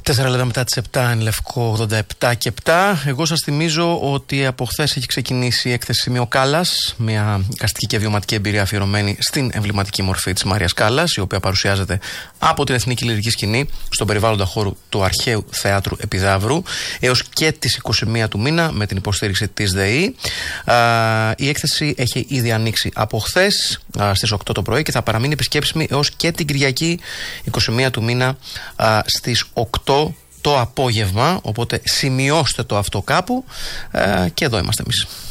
4 λεπτά μετά τις 7 εν Λευκό 87 και 7. Εγώ σας θυμίζω ότι από χθες έχει ξεκινήσει η έκθεση Σημείο Κάλλας, μια εικαστική και βιωματική εμπειρία αφιερωμένη στην εμβληματική μορφή της Μάριας Κάλλας, η οποία παρουσιάζεται από την Εθνική Λυρική Σκηνή στον περιβάλλοντα χώρου του Αρχαίου Θεάτρου Επιδαύρου έως και τις 21 του μήνα με την υποστήριξη της ΔΕΗ. Η έκθεση έχει ήδη ανοίξει από χθες στις 8 το πρωί και θα παραμείνει επισκέψιμη έως και την Κυριακή 21 του μήνα στις 8 το απόγευμα, οπότε σημειώστε το αυτό κάπου και εδώ είμαστε εμείς.